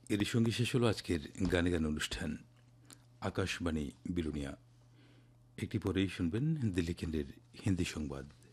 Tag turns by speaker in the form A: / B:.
A: এরই সঙ্গে শেষ হলো আজকের গানে গান অনুষ্ঠান। আকাশবাণী বিলুনিয়া। একটি পরেই শুনবেন দিল্লি কেন্দ্রের হিন্দি সংবাদ।